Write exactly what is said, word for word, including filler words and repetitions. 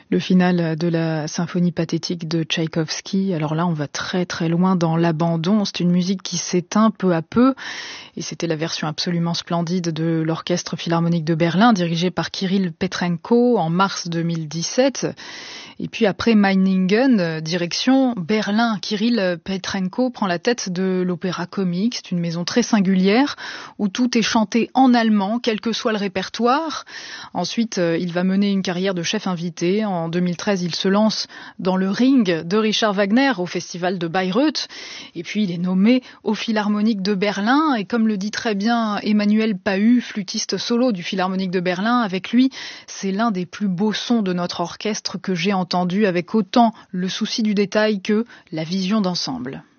Le final de la symphonie pathétique de Tchaïkovski. Alors là, on va très très loin dans l'abandon. C'est une musique qui s'éteint peu à peu. Et c'était la version absolument splendide de l'Orchestre Philharmonique de Berlin, dirigé par Kirill Petrenko en mars deux mille dix-sept. Et puis après Meiningen, direction Berlin. Kirill Petrenko prend la tête de l'Opéra Comique. C'est une maison très singulière où tout est chanté en allemand, quel que soit le répertoire. Ensuite, il va mener une carrière de chef invité. En deux mille treize, il se lance dans le Ring de Richard Wagner au festival de Bayreuth. Et puis, il est nommé au Philharmonique de Berlin. Et comme le dit très bien Emmanuel Pahu, flûtiste solo du Philharmonique de Berlin, avec lui, c'est l'un des plus beaux sons de notre orchestre que j'ai entendu, avec autant le souci du détail que la vision d'ensemble.